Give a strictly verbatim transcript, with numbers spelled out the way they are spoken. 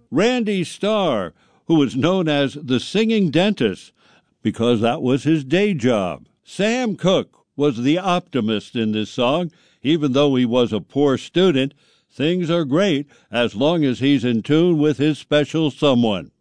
Randy Starr, who was known as the Singing Dentist because that was his day job. Sam Cooke was the optimist in this song. Even though he was a poor student, things are great as long as he's in tune with his special someone.